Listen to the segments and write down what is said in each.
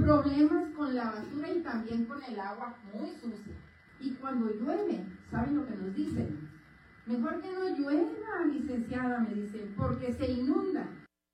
problemas con la basura y también con el agua muy sucia. Y cuando llueve, ¿saben lo que nos dicen? Mejor que no llueva, licenciada, me dicen, porque se inunda.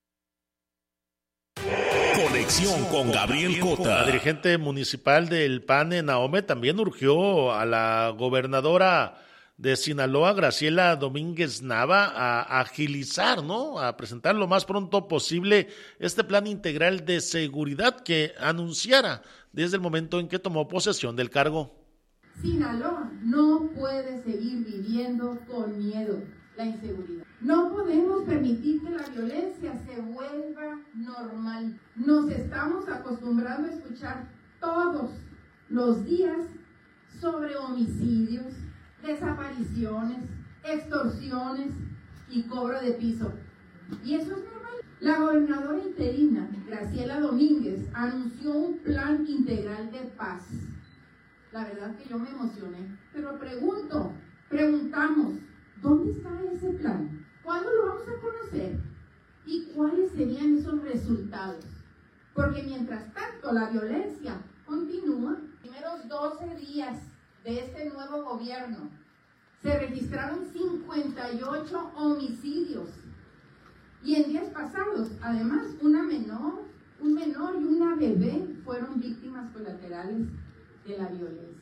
Conexión con Gabriel Cota. La dirigente municipal del PAN en Ahome también urgió a la gobernadora de Sinaloa, Graciela Domínguez Nava, a agilizar, ¿no? A presentar lo más pronto posible este plan integral de seguridad que anunciara desde el momento en que tomó posesión del cargo. Sinaloa no puede seguir viviendo con miedo la inseguridad. No podemos permitir que la violencia se vuelva normal. Nos estamos acostumbrando a escuchar todos los días sobre homicidios, desapariciones, extorsiones y cobro de piso. Y eso es normal. La gobernadora interina, Graciela Domínguez, anunció un plan integral de paz. La verdad que yo me emocioné, pero preguntamos, ¿dónde está ese plan? ¿Cuándo lo vamos a conocer? ¿Y cuáles serían esos resultados? Porque mientras tanto la violencia continúa. Los primeros 12 días de este nuevo gobierno se registraron 58 homicidios. Y en días pasados, además, un menor y una bebé fueron víctimas colaterales de la violencia.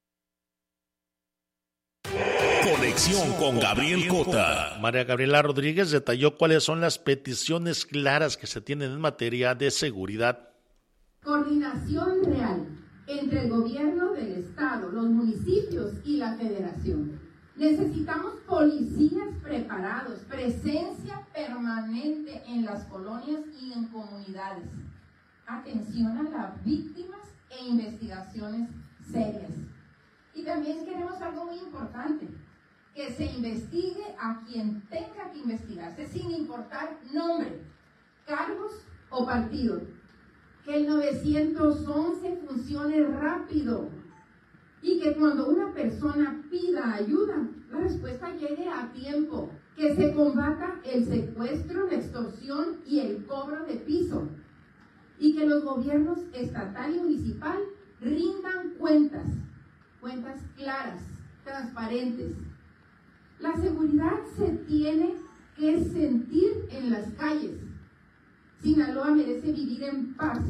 Conexión con Gabriel Cota. María Gabriela Rodríguez detalló cuáles son las peticiones claras que se tienen en materia de seguridad. Coordinación real entre el gobierno del estado, los municipios y la federación. Necesitamos policías preparados, presencia permanente en las colonias y en comunidades. Atención a las víctimas e investigaciones serias. Y también queremos algo muy importante, que se investigue a quien tenga que investigarse, sin importar nombre, cargos o partido. Que el 911 funcione rápido y que cuando una persona pida ayuda, la respuesta llegue a tiempo. Que se combata el secuestro, la extorsión y el cobro de piso. Y que los gobiernos estatal y municipal rindan cuentas claras, transparentes. La seguridad se tiene que sentir en las calles. Sinaloa merece vivir en paz.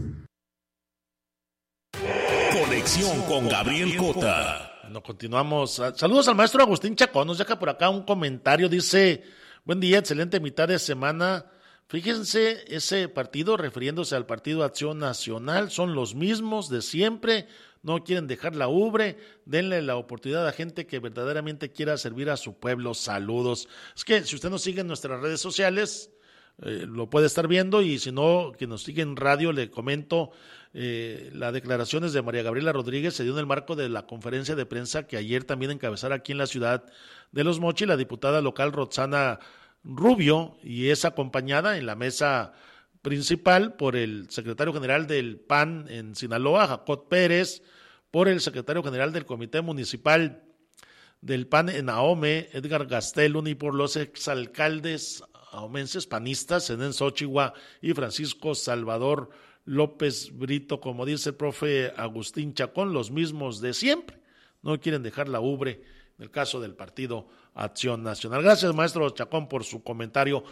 Conexión con Gabriel Cota. Bueno, continuamos. Saludos al maestro Agustín Chacón. Nos deja por acá un comentario. Dice, buen día, excelente mitad de semana. Fíjense, ese partido, refiriéndose al Partido Acción Nacional, son los mismos de siempre. No quieren dejar la ubre, denle la oportunidad a gente que verdaderamente quiera servir a su pueblo. Saludos. Es que si usted nos sigue en nuestras redes sociales, lo puede estar viendo, y si no, que nos sigue en radio, le comento, las declaraciones de María Gabriela Rodríguez se dio en el marco de la conferencia de prensa que ayer también encabezara aquí en la ciudad de Los Mochis la diputada local Roxana Rubio, y es acompañada en la mesa principal por el secretario general del PAN en Sinaloa, Jacob Pérez, por el secretario general del Comité Municipal del PAN en Ahome, Edgar Gastelum, y por los exalcaldes ahomenses panistas, Zenén Xochihua y Francisco Salvador López Brito. Como dice el profe Agustín Chacón, los mismos de siempre, no quieren dejar la ubre en el caso del Partido Acción Nacional. Gracias, maestro Chacón, por su comentario.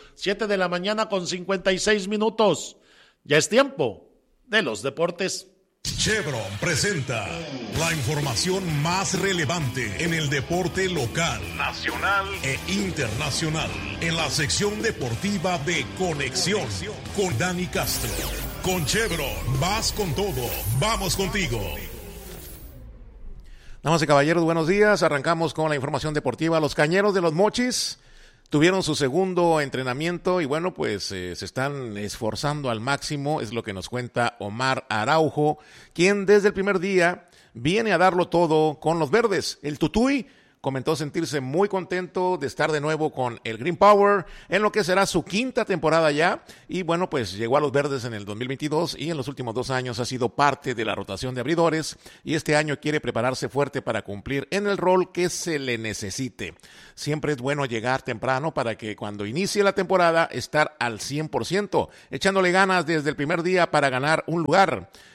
7:56 a.m. Ya es tiempo de los deportes. Chevron presenta la información más relevante en el deporte local, nacional e internacional, en la sección deportiva de Conexión con Dani Castro. Con Chevron, vas con todo, vamos contigo. Damas y caballeros, buenos días. Arrancamos con la información deportiva. Los Cañeros de Los Mochis tuvieron su segundo entrenamiento y bueno, pues se están esforzando al máximo, es lo que nos cuenta Omar Araujo, quien desde el primer día viene a darlo todo con los verdes. El Tutuy comentó sentirse muy contento de estar de nuevo con el Green Power en lo que será su quinta temporada ya, y bueno, pues llegó a los verdes en el 2022 y en los últimos 2 años ha sido parte de la rotación de abridores, y este año quiere prepararse fuerte para cumplir en el rol que se le necesite. Siempre es bueno llegar temprano para que cuando inicie la temporada estar al 100%, echándole ganas desde el primer día para ganar un lugar.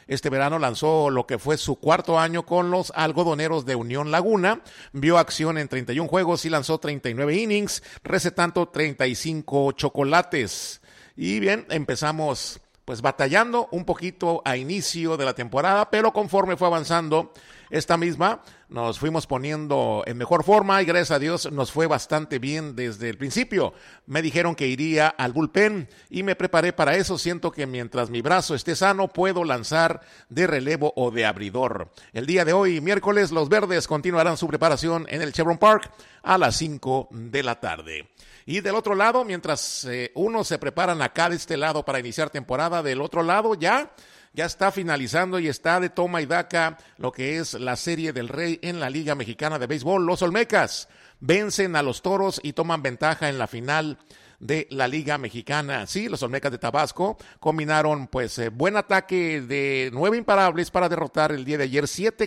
Este verano lanzó lo que fue su cuarto año con los Algodoneros de Unión Laguna. Vio acción en 31 juegos y lanzó 39 innings, recetando 35 chocolates. Y bien, empezamos pues batallando un poquito a inicio de la temporada, pero conforme fue avanzando esta misma, nos fuimos poniendo en mejor forma y gracias a Dios nos fue bastante bien desde el principio. Me dijeron que iría al bullpen y me preparé para eso. Siento que mientras mi brazo esté sano puedo lanzar de relevo o de abridor. El día de hoy, miércoles, los Verdes continuarán su preparación en el Chevron Park a las 5 de la tarde. Y del otro lado, mientras unos se preparan acá de este lado para iniciar temporada, del otro lado ya está finalizando y está de toma y daca lo que es la Serie del Rey en la Liga Mexicana de Béisbol. Los Olmecas vencen a los Toros y toman ventaja en la final de la Liga Mexicana. Sí, los Olmecas de Tabasco combinaron pues buen ataque de 9 imparables para derrotar el día de ayer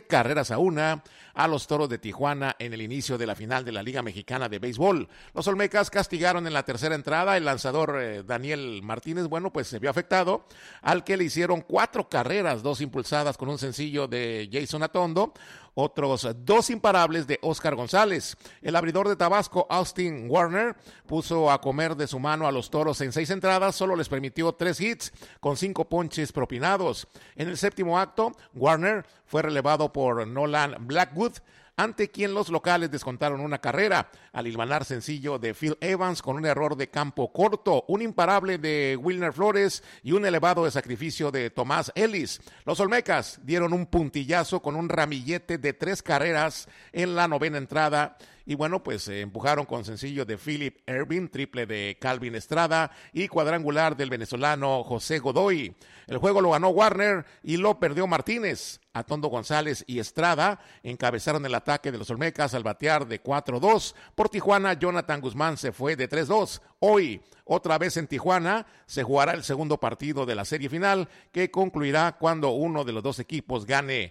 7-1 a los Toros de Tijuana en el inicio de la final de la Liga Mexicana de Béisbol. Los Olmecas castigaron en la tercera entrada. El lanzador Daniel Martínez, bueno, pues se vio afectado, al que le hicieron 4 carreras, 2 impulsadas con un sencillo de Jason Atondo, otros 2 imparables de Oscar González. El abridor de Tabasco, Austin Warner, puso a comer de su mano a los Toros en 6 entradas, solo les permitió 3 hits con 5 ponches propinados. En el séptimo acto, Warner fue relevado por Nolan Blackwood, ante quien los locales descontaron una carrera al hilvanar sencillo de Phil Evans con un error de campo corto, un imparable de Wilner Flores y un elevado de sacrificio de Tomás Ellis. Los Olmecas dieron un puntillazo con un ramillete de 3 carreras en la novena entrada. Y bueno, pues empujaron con sencillo de Philip Ervin, triple de Calvin Estrada y cuadrangular del venezolano José Godoy. El juego lo ganó Warner y lo perdió Martínez. Atondo González y Estrada encabezaron el ataque de los Olmecas al batear de 4-2. Por Tijuana, Jonathan Guzmán se fue de 3-2. Hoy, otra vez en Tijuana, se jugará el segundo partido de la serie final, que concluirá cuando uno de los 2 equipos gane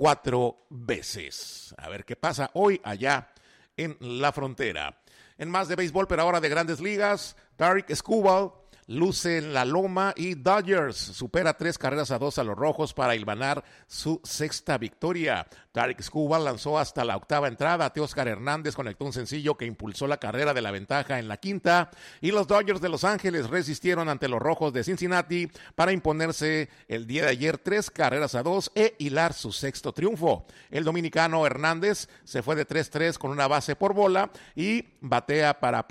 4 veces. A ver qué pasa hoy allá en la frontera. En más de béisbol, pero ahora de Grandes Ligas, Tarik Skubal luce en la loma y Dodgers supera 3-2 a los Rojos para hilvanar su 6ª victoria. Tarik Skubal lanzó hasta la 8ª entrada. Teóscar Hernández conectó un sencillo que impulsó la carrera de la ventaja en la 5ª y los Dodgers de Los Ángeles resistieron ante los Rojos de Cincinnati para imponerse el día de ayer 3-2 e hilar su 6º triunfo. El dominicano Hernández se fue de 3-3 con una base por bola y batea para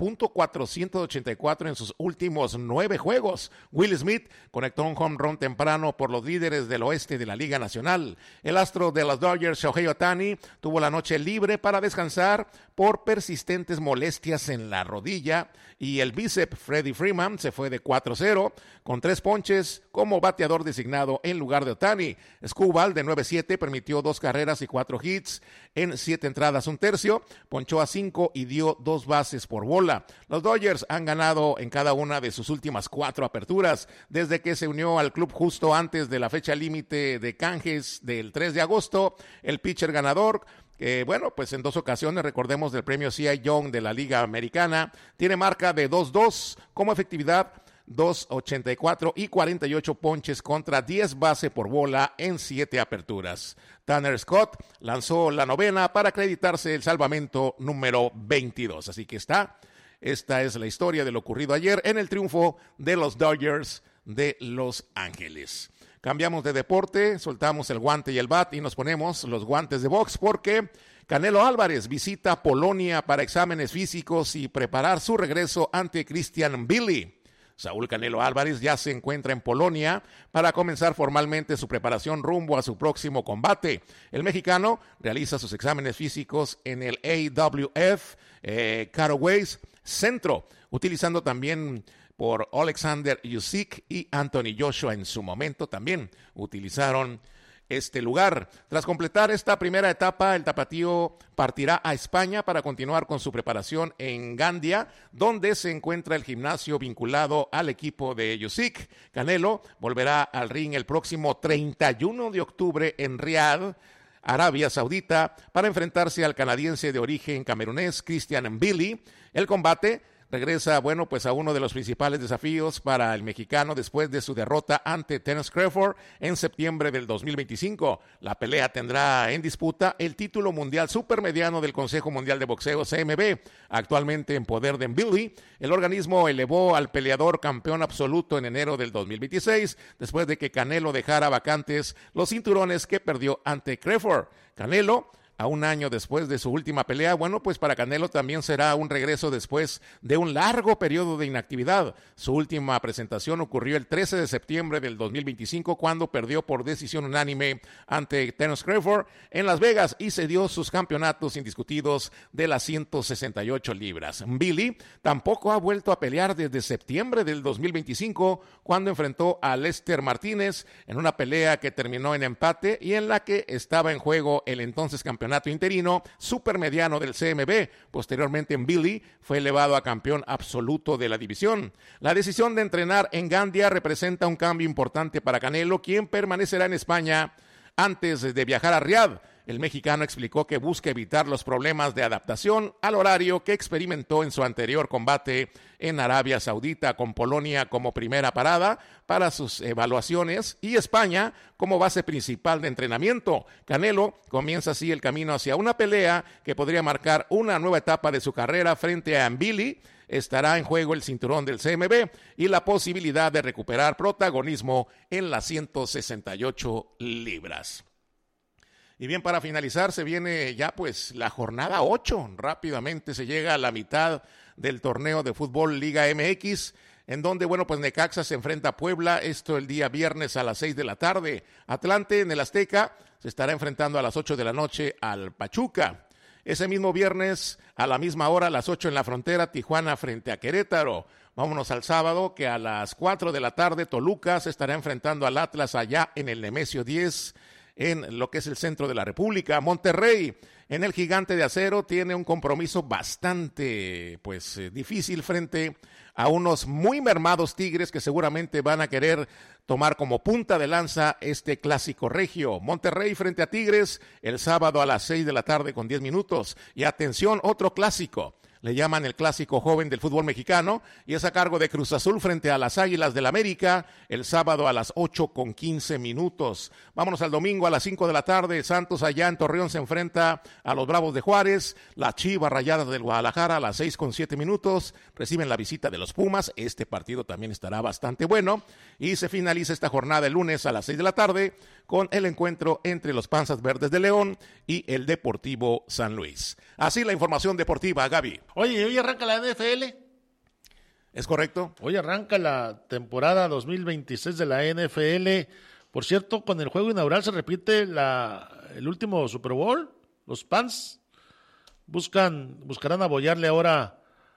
.484 en sus últimos 9 juegos. Will Smith conectó un home run temprano por los líderes del oeste de la Liga Nacional. El astro de los Dodgers, Shohei Ohtani, tuvo la noche libre para descansar por persistentes molestias en la rodilla y el bíceps Freddie Freeman se fue de 4-0 con 3 ponches como bateador designado en lugar de Ohtani. Skubal de 9-7 permitió 2 carreras y 4 hits en 7 entradas 1/3, ponchó a 5 y dio 2 bases por bola. Los Dodgers han ganado en cada una de sus últimas 4 aperturas desde que se unió al club justo antes de la fecha límite de canjes del 3 de agosto. El pitcher ganador, bueno, pues en 2 ocasiones, recordemos, del premio Cy Young de la Liga Americana, tiene marca de 2-2 como efectividad, 2.84 y 48 ponches contra 10 bases por bola en 7 aperturas. Tanner Scott lanzó la 9ª para acreditarse el salvamento número 22. Así que esta es la historia de lo ocurrido ayer en el triunfo de los Dodgers de Los Ángeles. Cambiamos de deporte, soltamos el guante y el bat y nos ponemos los guantes de box porque Canelo Álvarez visita Polonia para exámenes físicos y preparar su regreso ante Christian Billy. Saúl Canelo Álvarez ya se encuentra en Polonia para comenzar formalmente su preparación rumbo a su próximo combate. El mexicano realiza sus exámenes físicos en el AWF Katowice Centro, utilizando también por Alexander Usyk y Anthony Joshua en su momento también utilizaron este lugar. Tras completar esta primera etapa, el tapatío partirá a España para continuar con su preparación en Gandia, donde se encuentra el gimnasio vinculado al equipo de Usyk. Canelo volverá al ring el próximo 31 de octubre en Riad, Arabia Saudita, para enfrentarse al canadiense de origen camerunés Christian Billy. El combate regresa, bueno, pues a uno de los principales desafíos para el mexicano después de su derrota ante Terence Crawford en septiembre del 2025. La pelea tendrá en disputa el título mundial supermediano del Consejo Mundial de Boxeo CMB, actualmente en poder de Billy. El organismo elevó al peleador campeón absoluto en enero del 2026, después de que Canelo dejara vacantes los cinturones que perdió ante Crawford. Canelo, a un año después de su última pelea, bueno, pues para Canelo también será un regreso después de un largo periodo de inactividad. Su última presentación ocurrió el 13 de septiembre del 2025, cuando perdió por decisión unánime ante Terence Crawford en Las Vegas y cedió sus campeonatos indiscutidos de las 168 libras. Billy tampoco ha vuelto a pelear desde septiembre del 2025, cuando enfrentó a Lester Martínez en una pelea que terminó en empate y en la que estaba en juego el entonces campeonato interino supermediano del CMB. Posteriormente, Billy fue elevado a campeón absoluto de la división. La decisión de entrenar en Gandia representa un cambio importante para Canelo, quien permanecerá en España antes de viajar a Riad. El mexicano explicó que busca evitar los problemas de adaptación al horario que experimentó en su anterior combate en Arabia Saudita, con Polonia como primera parada para sus evaluaciones y España como base principal de entrenamiento. Canelo comienza así el camino hacia una pelea que podría marcar una nueva etapa de su carrera frente a Billy. Estará en juego el cinturón del CMB y la posibilidad de recuperar protagonismo en las 168 libras. Y bien, para finalizar, se viene ya pues la jornada 8. Rápidamente se llega a la mitad del torneo de fútbol Liga MX, en donde, bueno, pues Necaxa se enfrenta a Puebla, esto el día viernes a las 6 de la tarde. Atlante en el Azteca se estará enfrentando a las 8 de la noche al Pachuca. Ese mismo viernes, a la misma hora, a las 8 en la Frontera, Tijuana frente a Querétaro. Vámonos al sábado, que a las 4 de la tarde Toluca se estará enfrentando al Atlas allá en el Nemesio 10, en lo que es el centro de la República. Monterrey, en el Gigante de Acero, tiene un compromiso bastante difícil frente a unos muy mermados Tigres que seguramente van a querer tomar como punta de lanza este clásico regio. Monterrey frente a Tigres el sábado a las 6 de la tarde con 10 minutos. Y atención, otro clásico. Le llaman el clásico joven del fútbol mexicano y es a cargo de Cruz Azul frente a las Águilas del América el sábado a las 8:15 minutos. Vámonos al domingo a las 5 de la tarde. Santos allá en Torreón se enfrenta a los Bravos de Juárez. Las Chivas Rayadas del Guadalajara a las 6:07 minutos reciben la visita de los Pumas. Este partido también estará bastante bueno. Y se finaliza esta jornada el lunes a las 6 de la tarde con el encuentro entre los Panzas Verdes de León y el Deportivo San Luis. Así la información deportiva, Gaby. Oye, hoy arranca la NFL. ¿Es correcto? Hoy arranca la temporada 2026 de la NFL. Por cierto, con el juego inaugural se repite el último Super Bowl. Los Pants buscarán apoyarle ahora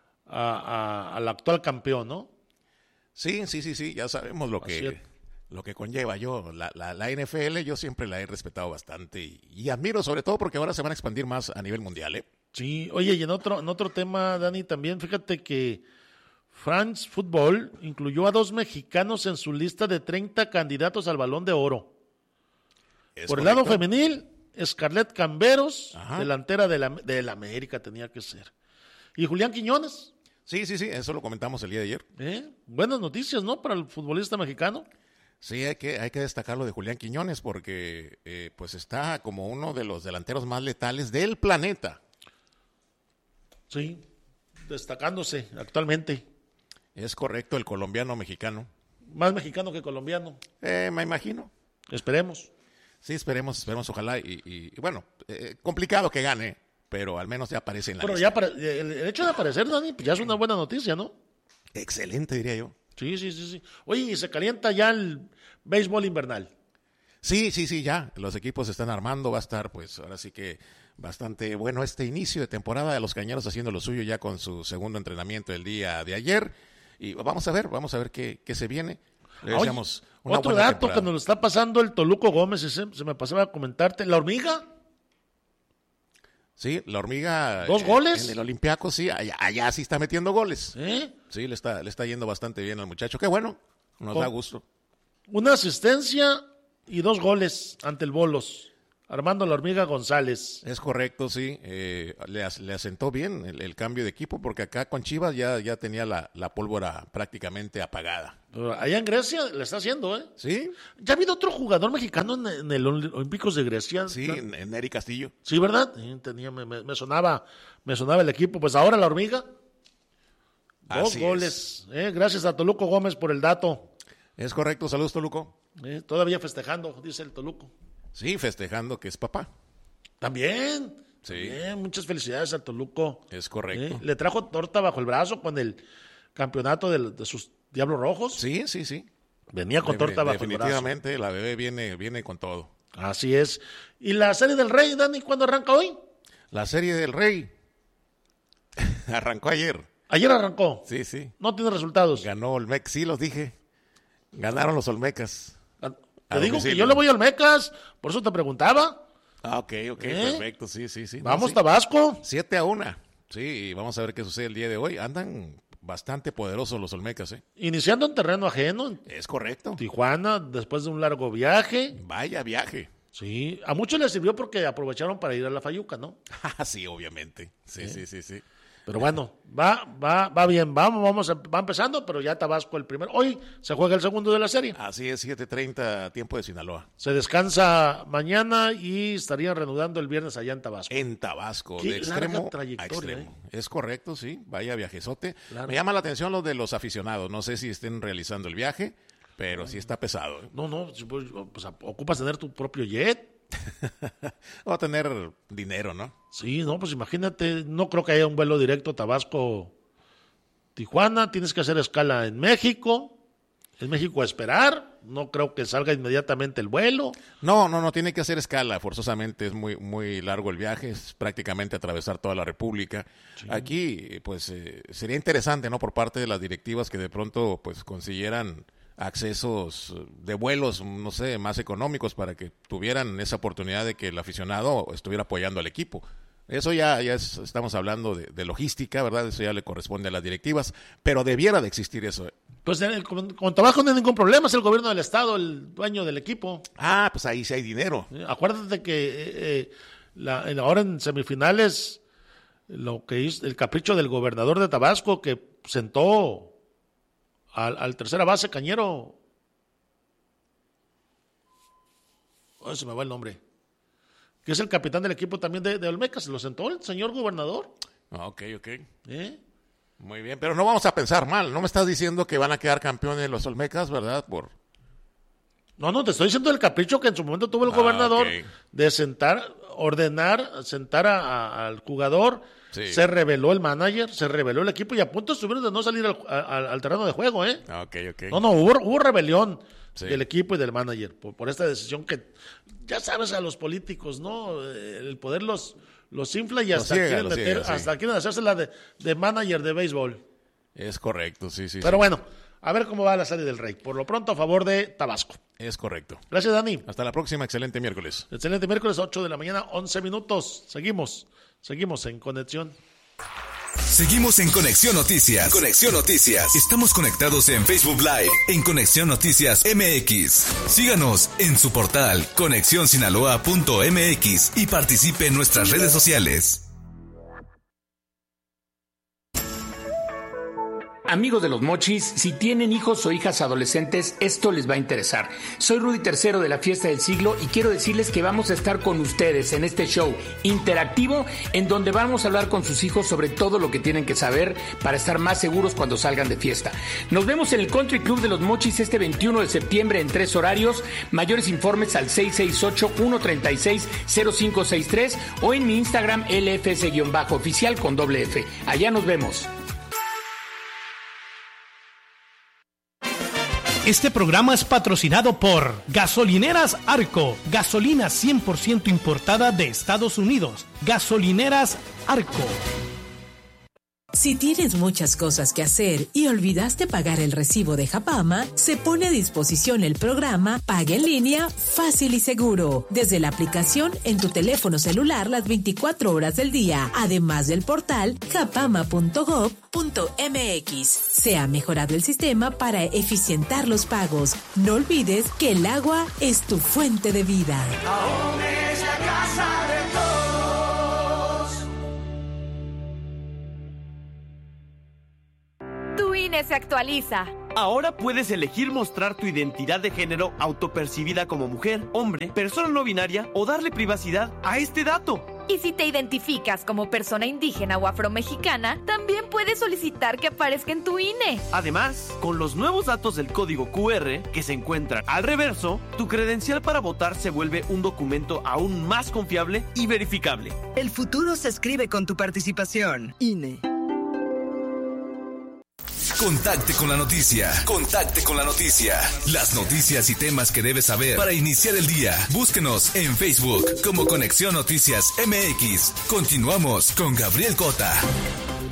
al actual campeón, ¿no? Sí, ya sabemos lo que conlleva. La NFL yo siempre la he respetado bastante y admiro, sobre todo porque ahora se van a expandir más a nivel mundial, ¿eh? Sí, oye, y en otro tema, Dani, también fíjate que France Football incluyó a 2 mexicanos en su lista de 30 candidatos al Balón de Oro. Por el lado femenil, Scarlett Camberos, delantera del América tenía que ser. Y Julián Quiñones. Sí, eso lo comentamos el día de ayer. Buenas noticias, ¿no? Para el futbolista mexicano. Sí, hay que destacar lo de Julián Quiñones porque pues está como uno de los delanteros más letales del planeta. Sí, destacándose actualmente. Es correcto, el colombiano mexicano. Más mexicano que colombiano. Me imagino. Esperemos. Sí, esperemos, ojalá. Y bueno, complicado que gane, pero al menos ya aparece en la lista. Pero ya el hecho de aparecer, Dani, pues ya es una buena noticia, ¿no? Excelente, diría yo. Sí. Oye, y se calienta ya el béisbol invernal. Sí, ya. Los equipos se están armando. Va a estar, pues, ahora sí que bastante bueno este inicio de temporada de los Cañeros haciendo lo suyo ya con su segundo entrenamiento el día de ayer. Y vamos a ver qué se viene. Oye, otro dato temporada que nos lo está pasando el Toluco Gómez, se me pasaba a comentarte. ¿La Hormiga? Sí, la Hormiga. 2 goles. En el Olympiacos, sí, allá sí está metiendo goles. ¿Eh? Sí, le está yendo bastante bien al muchacho. Qué bueno, nos da gusto. Una asistencia y 2 goles ante el Bolos. Armando La Hormiga González. Es correcto, sí. Le asentó bien el cambio de equipo, porque acá con Chivas ya tenía la pólvora prácticamente apagada. Pero allá en Grecia le está haciendo, ¿eh? Sí. ¿Ya ha habido otro jugador mexicano en el Olímpicos de Grecia? Sí, en Neri Castillo. Sí, ¿verdad? Sí, me sonaba el equipo. Pues ahora La Hormiga. Dos goles. Gracias a Toluco Gómez por el dato. Es correcto, saludos Toluco. Todavía festejando, dice el Toluco. Sí, festejando que es papá. También. Sí. También, muchas felicidades al Toluco. Es correcto. Le trajo torta bajo el brazo con el campeonato de sus Diablos Rojos. Sí. Venía con torta bajo el brazo. Definitivamente, la bebé viene con todo. Así es. ¿Y la serie del Rey, Dani, cuándo arranca hoy? La serie del Rey arrancó ayer. Ayer arrancó. Sí. No tiene resultados. Ganó Olmeca, sí los dije. Ganaron los Olmecas. Te digo que yo le voy a Olmecas, por eso te preguntaba. Ok, perfecto, sí. Vamos, no, Tabasco. 7-1. Sí, y vamos a ver qué sucede el día de hoy. Andan bastante poderosos los Olmecas, Iniciando en terreno ajeno. Es correcto. Tijuana, después de un largo viaje. Vaya viaje. Sí, a muchos les sirvió porque aprovecharon para ir a la Fayuca, ¿no? Sí, obviamente. Sí. Pero bueno, va bien, va empezando, pero ya Tabasco el primero. Hoy se juega el segundo de la serie. Así es, 7:30, tiempo de Sinaloa. Se descansa mañana y estarían reanudando el viernes allá en Tabasco. En Tabasco, Qué de extremo larga trayectoria, a extremo. Es correcto, sí, vaya viajezote. Claro. Me llama la atención lo de los aficionados, no sé si estén realizando el viaje, pero sí está pesado. No, pues ocupas tener tu propio jet. Va a tener dinero, ¿no? Sí, no, pues imagínate, no creo que haya un vuelo directo Tabasco-Tijuana, tienes que hacer escala en México a esperar, no creo que salga inmediatamente el vuelo. No, tiene que hacer escala, forzosamente, es muy largo el viaje, es prácticamente atravesar toda la República. Sí. Aquí, pues, sería interesante, ¿no?, por parte de las directivas que de pronto, pues, consiguieran accesos de vuelos, no sé, más económicos para que tuvieran esa oportunidad de que el aficionado estuviera apoyando al equipo. Eso estamos hablando de logística, ¿verdad? Eso ya le corresponde a las directivas, pero debiera de existir eso. Pues con Tabasco no hay ningún problema, es el gobierno del estado el dueño del equipo. Pues ahí sí hay dinero. Acuérdate que ahora en semifinales, lo que hizo el capricho del gobernador de Tabasco, que sentó al tercera base Cañero. Se me va el nombre. Que es el capitán del equipo también de Olmecas. Lo sentó el señor gobernador. Ok. Muy bien, pero no vamos a pensar mal. No me estás diciendo que van a quedar campeones los Olmecas, ¿verdad? No, te estoy diciendo el capricho que en su momento tuvo el gobernador de ordenar sentar al jugador. Sí. Se reveló el manager, se reveló el equipo y a punto estuvieron de no salir al terreno de juego, Ok. No, hubo rebelión del equipo y del manager por esta decisión que, ya sabes, a los políticos, ¿no? El poder los infla y hasta quieren hacérsela de manager de béisbol. Es correcto, sí. Pero bueno, a ver cómo va la serie del Rey. Por lo pronto, a favor de Tabasco. Es correcto. Gracias, Dani. Hasta la próxima, excelente miércoles. Excelente miércoles, 8 de la mañana, 11 minutos. Seguimos en conexión. Seguimos en Conexión Noticias. Conexión Noticias. Estamos conectados en Facebook Live, en Conexión Noticias MX. Síganos en su portal conexionsinaloa.mx y participe en nuestras redes sociales. Amigos de los Mochis, si tienen hijos o hijas adolescentes, esto les va a interesar. Soy Rudy III de la Fiesta del Siglo y quiero decirles que vamos a estar con ustedes en este show interactivo en donde vamos a hablar con sus hijos sobre todo lo que tienen que saber para estar más seguros cuando salgan de fiesta. Nos vemos en el Country Club de los Mochis este 21 de septiembre en 3 horarios. Mayores informes al 668-136-0563 o en mi Instagram LFS-oficial con doble F. Allá nos vemos. Este programa es patrocinado por Gasolineras Arco, gasolina 100% importada de Estados Unidos. Gasolineras Arco. Si tienes muchas cosas que hacer y olvidaste pagar el recibo de Japama, se pone a disposición el programa Paga en Línea Fácil y Seguro, desde la aplicación en tu teléfono celular las 24 horas del día, además del portal japama.gov.mx. Se ha mejorado el sistema para eficientar los pagos. No olvides que el agua es tu fuente de vida. casa de todos. Tu INE se actualiza. Ahora puedes elegir mostrar tu identidad de género autopercibida como mujer, hombre, persona no binaria o darle privacidad a este dato. Y si te identificas como persona indígena o afromexicana, también puedes solicitar que aparezca en tu INE. Además, con los nuevos datos del código QR que se encuentran al reverso, tu credencial para votar se vuelve un documento aún más confiable y verificable. El futuro se escribe con tu participación. INE. Contacte con la noticia. Contacte con la noticia. Las noticias y temas que debes saber para iniciar el día. Búsquenos en Facebook como Conexión Noticias MX. Continuamos con Gabriel Cota.